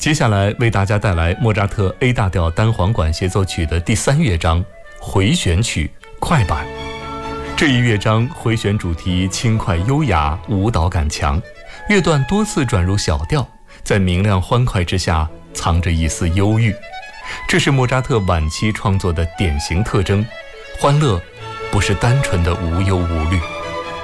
接下来为大家带来莫扎特 A 大调单簧管协奏曲的第3乐章回旋曲快板。这一乐章回旋主题轻快优雅，舞蹈感强，乐段多次转入小调，在明亮欢快之下藏着一丝忧郁。这是莫扎特晚期创作的典型特征，欢乐不是单纯的无忧无虑。